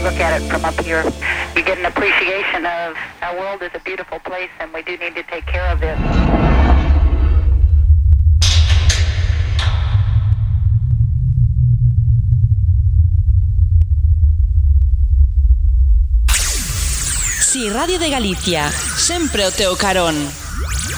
look at it from up here, you get an appreciation of our world is a beautiful place and we do need to take care of it. Si Radio de Galicia, sempre o teu carón.